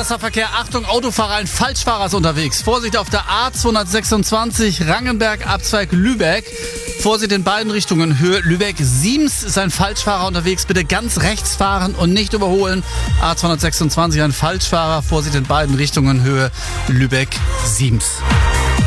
Wasserverkehr. Achtung, Autofahrer, ein Falschfahrer ist unterwegs. Vorsicht auf der A226 Rangenberg, Abzweig Lübeck. Vorsicht in beiden Richtungen, Höhe Lübeck-Siems ist ein Falschfahrer unterwegs. Bitte ganz rechts fahren und nicht überholen. A226 ein Falschfahrer. Vorsicht in beiden Richtungen, Höhe Lübeck-Siems.